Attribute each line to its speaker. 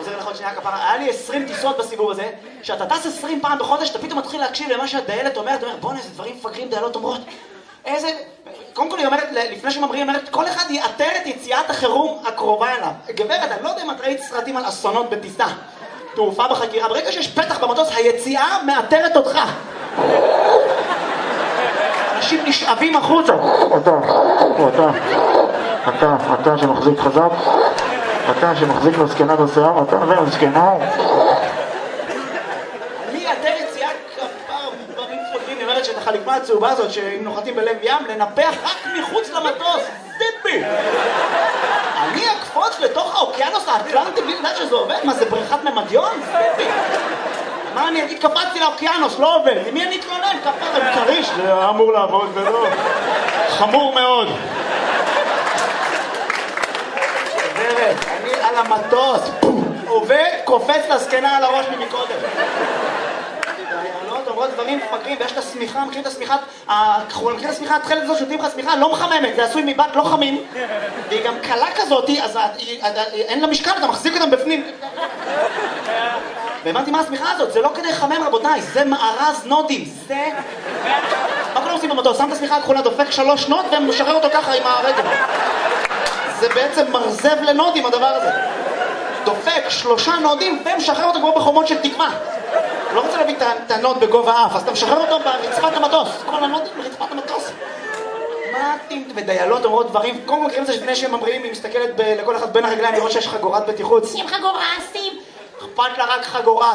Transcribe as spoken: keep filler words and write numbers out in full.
Speaker 1: חוזר לך עוד שנייה כפרה, היה לי עשרים טיסות בסיבוב הזה, שאתה טס עשרים פעם בחודש, אתה פתאום מתחיל להקשיב למה שהדיילת אומרת, אתה אומר, בוא'נה, איזה דברים מפגרים דיילות אומרות. איזה... קודם כל היא אומרת, לפני שממריאים, אומרת, כל אחד יאתר את יציאת החירום הקרובה אליו. גברת, אני לא יודע אם את ראית סרטים על אסונות בטיסה, תעופה בחקירה, ברגע שיש פתח במטוס, היציאה מאתרת אותך. אנשים נשאבים החוצה. אתה, אתה, אתה, אתה שמחזיק חזק, אתה שמחזיק לזקנה בשיער, אתה והזקנה. מי יאתר יציאה כפר דברים פוגעים, היא אומרת שאת החליפה הצהובה הזאת, שאם נוחתים בלב ים, לנפח רק מחוץ למטוס. טיפי! אני אקפוץ לתוך האוקיינוס האטלנטי בלי לדעת שזה עובד? מה, זה בריכת ממדיון? טיפי! מה אני אגיד? קפצתי לאוקיינוס, לא עובד. למי אני אתלונן? כפר עם קריש. זה אמור לעבוד ולא. חמור מאוד. גברת, אני על המטוס. עובד, קופץ לזקנה על הראש ממקודם. דיילות אומרות דברים מפגרים, ויש את הסמיכה, מכירים את הסמיכה, מכירים את הסמיכה, התחלת הזאת שותים לך סמיכה, לא מחממת, זה עשוי מבת לא חמים, והיא גם קלה כזאת, אז אין לה משקל, אתה מחזיק אותם בפנים. והבנתי מה הסמיכה הזאת, זה לא כדי לחמם רבותיי, זה מארז נודים, זה... מה כולם עושים במטוס? שם את הסמיכה הכחולה, דופק שלוש נוד ומשחרר אותו ככה עם הרגל. זה בעצם מרזב לנודים הדבר הזה. דופק שלושה נודים ומשחרר אותו כמו בחומות של תקווה. לא רוצה להביא את הנוד בגובה אף, אז אתה משחרר אותו ברצפת המטוס. כל הנודים ברצפת המטוס. מה אתם ודיילות אומרות דברים? קודם כל מכירים את זה לפני שהם ממריאים, היא מסתכלת לכל אחד בין הרגליים לראות שיש חגורת בטיחות. שים חגורה, שים! אכפת לה רק חגורה.